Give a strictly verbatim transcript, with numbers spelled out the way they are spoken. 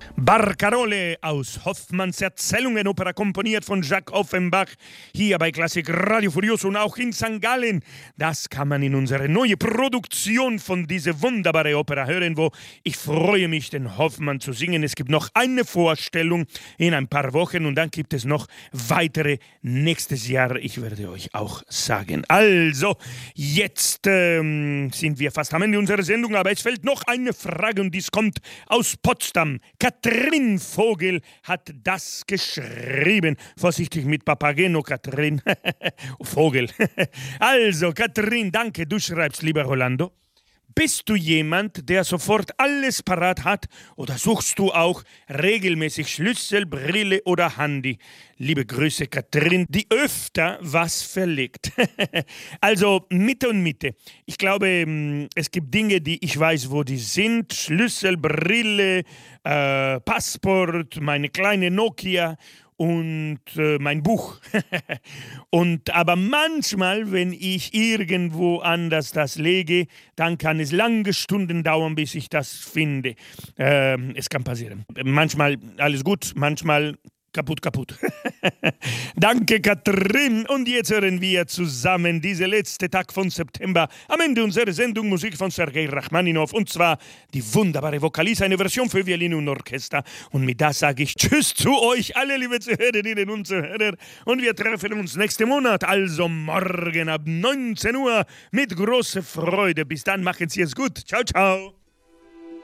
Barcarole aus Hoffmanns Erzählungen, Opera komponiert von Jacques Offenbach, hier bei Klassik Radio Furioso und auch in Sankt Gallen. Das kann man in unserer neuen Produktion von dieser wunderbaren Opera hören, wo ich freue mich, den Hoffmann zu singen. Es gibt noch eine Vorstellung in ein paar Wochen und dann gibt es noch weitere nächstes Jahr. Ich werde euch auch sagen. Also, jetzt ähm, sind wir fast am Ende unserer Sendung, aber es fällt noch eine Frage und dies kommt aus Potsdam. Katrin Vogel hat das geschrieben. Vorsichtig mit Papageno, Katrin. Vogel. Also, Katrin, danke. Du schreibst, lieber Rolando. Bist du jemand, der sofort alles parat hat oder suchst du auch regelmäßig Schlüssel, Brille oder Handy? Liebe Grüße, Katrin, die öfter was verlegt. Also Mitte und Mitte. Ich glaube, es gibt Dinge, die ich weiß, wo die sind. Schlüssel, Brille, äh, Passport, meine kleine Nokia und äh, mein Buch. Und aber manchmal, wenn ich irgendwo anders das lege, dann kann es lange Stunden dauern, bis ich das finde. Ähm, es kann passieren. Manchmal alles gut, manchmal kaputt, kaputt. Danke, Katrin. Und jetzt hören wir zusammen diese letzte Tag von September am Ende unserer Sendung Musik von Sergei Rachmaninow. Und zwar die wunderbare Vokalise, eine Version für Violine und Orchester. Und mit das sage ich Tschüss zu euch, alle liebe Zuhörerinnen und Zuhörer. Und wir treffen uns nächsten Monat, also morgen ab neunzehn Uhr mit großer Freude. Bis dann, machen Sie es gut. Ciao, ciao.